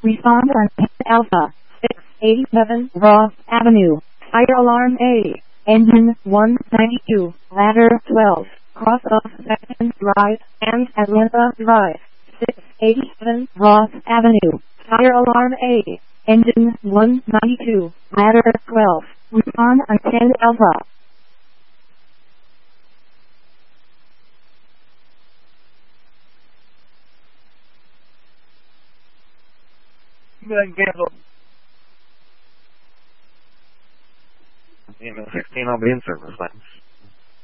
Respond on Alpha 687 Ross Avenue. Fire alarm A. Engine 192. Ladder 12. Cross off Section Drive and Atlanta Drive. 687 Ross Avenue. Fire alarm A. Engine 192. Ladder 12. Respond on 10 Alpha. Cancel. 16 on the in-service.